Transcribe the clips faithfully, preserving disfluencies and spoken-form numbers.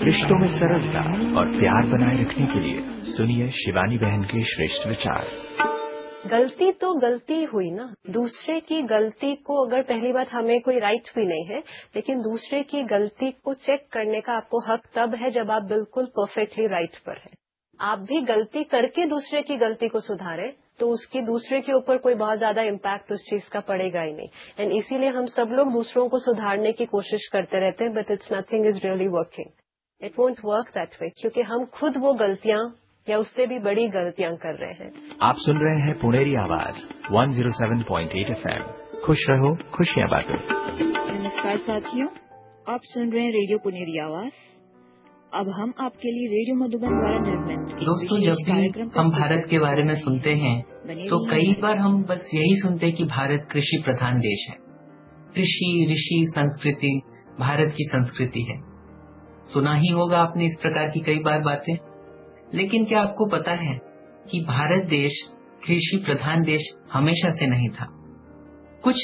रिश्तों में सरलता और प्यार बनाए रखने के लिए सुनिए शिवानी बहन के श्रेष्ठ विचार। गलती तो गलती हुई ना, दूसरे की गलती को अगर पहली बात हमें कोई राइट भी नहीं है, लेकिन दूसरे की गलती को चेक करने का आपको हक तब है जब आप बिल्कुल परफेक्टली राइट पर हैं। आप भी गलती करके दूसरे की गलती को सुधारें तो उसकी दूसरे के ऊपर कोई बहुत ज्यादा इम्पैक्ट उस चीज का पड़ेगा ही नहीं। एंड इसीलिए हम सब लोग दूसरों को सुधारने की कोशिश करते रहते हैं, but it's nothing is really working. It won't work that way, क्योंकि हम खुद वो गलतियां या उससे भी बड़ी गलतियां कर रहे हैं। आप सुन रहे हैं पुणेरी आवाज एक सौ सात पॉइंट आठ एफएम। खुश रहो, खुशियां बांटो। नमस्कार साथियों, आप सुन रहे हैं रेडियो पुणेरी आवाज। अब हम आपके लिए रेडियो मधुबन द्वारा निर्मित दोस्तों, जब भी हम भारत के बारे में सुनते हैं तो कई बार हम बस यही सुनते हैं कि भारत कृषि प्रधान देश है। कृषि, ऋषि, संस्कृति भारत की संस्कृति है। सुना ही होगा आपने इस प्रकार की कई बार बातें। लेकिन क्या आपको पता है कि भारत देश कृषि प्रधान देश हमेशा से नहीं था। कुछ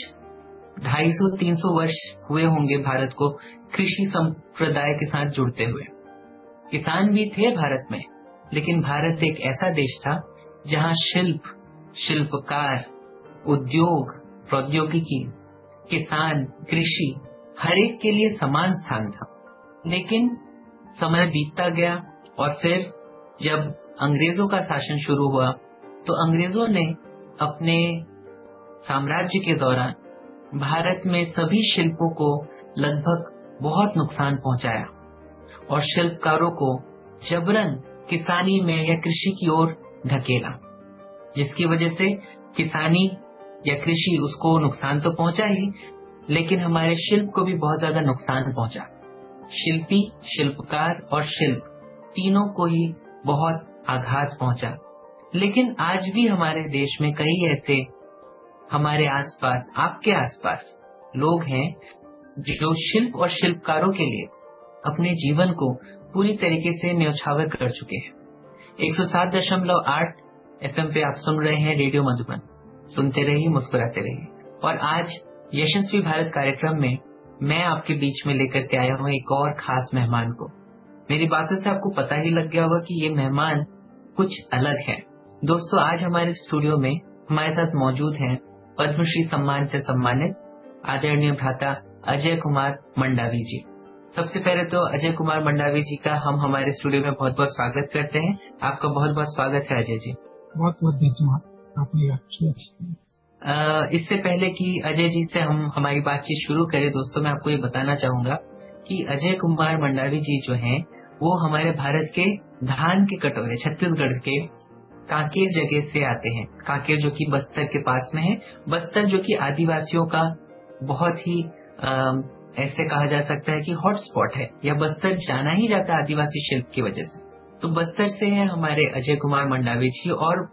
ढाई सौ तीन सौ वर्ष हुए होंगे भारत को कृषि संप्रदाय के साथ जुड़ते हुए। किसान भी थे भारत में, लेकिन भारत एक ऐसा देश था जहां शिल्प, शिल्पकार, उद्योग, प्रौद्योगिकी, किसान, कृषि हर एक के लिए समान स्थान था। लेकिन समय बीतता गया और फिर जब अंग्रेजों का शासन शुरू हुआ तो अंग्रेजों ने अपने साम्राज्य के दौरान भारत में सभी शिल्पों को लगभग बहुत नुकसान पहुंचाया और शिल्पकारों को जबरन किसानी में या कृषि की ओर धकेला, जिसकी वजह से किसानी या कृषि उसको नुकसान तो पहुंचा ही, लेकिन हमारे शिल्प को भी बहुत ज्यादा नुकसान पहुंचा। शिल्पी, शिल्पकार और शिल्प तीनों को ही बहुत आघात पहुंचा। लेकिन आज भी हमारे देश में कई ऐसे हमारे आसपास, आपके आसपास लोग हैं जो शिल्प और शिल्पकारों के लिए अपने जीवन को पूरी तरीके से न्यौछावर कर चुके हैं। एक सौ सात दशमलव आठ एफएम पे आप सुन रहे हैं रेडियो मधुबन। सुनते रहिए, मुस्कुराते रहिए। और आज यशस्वी भारत कार्यक्रम में मैं आपके बीच में लेकर के आया हूँ एक और खास मेहमान को। मेरी बातों से आपको पता ही लग गया होगा कि ये मेहमान कुछ अलग है। दोस्तों, आज हमारे स्टूडियो में हमारे साथ मौजूद हैं पद्मश्री सम्मान से सम्मानित आदरणीय भ्राता अजय कुमार मंडावी जी। सबसे पहले तो अजय कुमार मंडावी जी का हम हमारे स्टूडियो में बहुत बहुत स्वागत करते हैं। आपका बहुत बहुत स्वागत है अजय जी। बहुत बहुत धन्यवाद, आपने अच्छी। इससे पहले कि अजय जी से हम हमारी बातचीत शुरू करें, दोस्तों मैं आपको ये बताना चाहूंगा कि अजय कुमार मंडावी जी जो हैं वो हमारे भारत के धान के कटोरे, छत्तीसगढ़ के कांकेर जगह से आते हैं। कांकेर जो कि बस्तर के पास में है। बस्तर जो कि आदिवासियों का बहुत ही आ, ऐसे कहा जा सकता है कि हॉटस्पॉट है, या बस्तर जाना ही जाता है आदिवासी शिल्प की वजह से। तो बस्तर से है हमारे अजय कुमार मंडावी जी। और